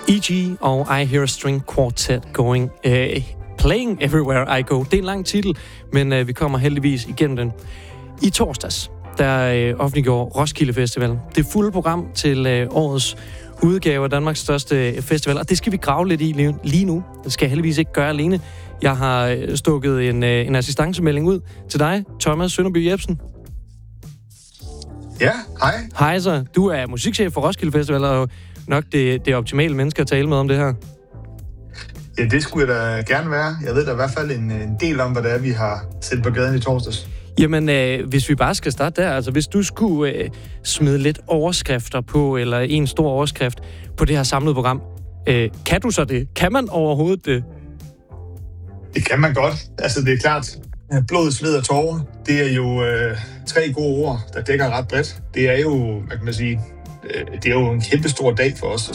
E.G. og I Hear a String Quartet Playing Everywhere I Go. Det er en lang titel, men vi kommer heldigvis igennem den. I torsdags, der offentliggjorde Roskilde Festival. Det fulde program til årets udgave af Danmarks største festival, og det skal vi grave lidt i lige nu. Det skal jeg heldigvis ikke gøre alene. Jeg har stukket en assistancemelding ud til dig, Thomas Sønderby Jebsen. Ja, hej. Hej så. Du er musikchef for Roskilde Festival, og nok det optimale menneske at tale med om det her. Ja, det skulle jeg da gerne være. Jeg ved da i hvert fald en del om, hvad det er, vi har set på gaden i torsdags. Jamen, hvis vi bare skal starte der, altså hvis du skulle smide lidt overskrifter på, eller en stor overskrift på det her samlede program, kan du så det? Kan man overhovedet det? Det kan man godt. Altså, det er klart. Blod, sved og tårer, det er jo 3 gode ord, der dækker ret bredt. Det er jo, hvad kan man sige, det er jo en kæmpe stor dag for os